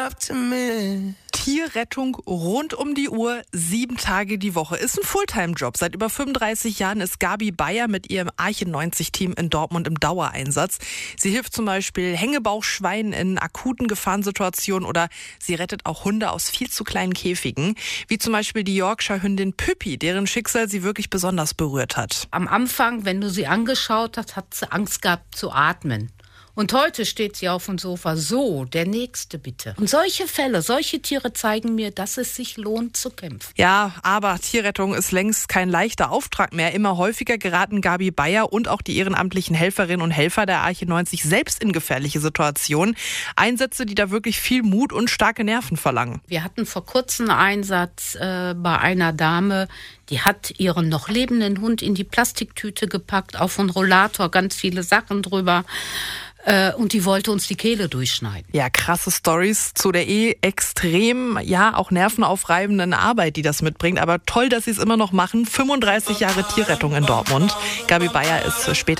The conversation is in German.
Tierrettung rund um die Uhr, 7 Tage die Woche. Ist ein Fulltime-Job. Seit über 35 Jahren ist Gabi Beyer mit ihrem Arche 90-Team in Dortmund im Dauereinsatz. Sie hilft zum Beispiel Hängebauchschweinen in akuten Gefahrensituationen oder sie rettet auch Hunde aus viel zu kleinen Käfigen. Wie zum Beispiel die Yorkshire-Hündin Püppi, deren Schicksal sie wirklich besonders berührt hat. Am Anfang, wenn du sie angeschaut hast, hat sie Angst gehabt zu atmen. Und heute steht sie auf dem Sofa, so, der Nächste bitte. Und solche Fälle, solche Tiere zeigen mir, dass es sich lohnt zu kämpfen. Ja, aber Tierrettung ist längst kein leichter Auftrag mehr. Immer häufiger geraten Gabi Beyer und auch die ehrenamtlichen Helferinnen und Helfer der Arche 90 selbst in gefährliche Situationen. Einsätze, die da wirklich viel Mut und starke Nerven verlangen. Wir hatten vor kurzem einen Einsatz bei einer Dame, die hat ihren noch lebenden Hund in die Plastiktüte gepackt, auf einen Rollator, ganz viele Sachen drüber. Und die wollte uns die Kehle durchschneiden. Ja, krasse Storys zu der extrem, ja, auch nervenaufreibenden Arbeit, die das mitbringt. Aber toll, dass sie es immer noch machen. 35 Jahre Tierrettung in Dortmund. Gabi Beyer ist später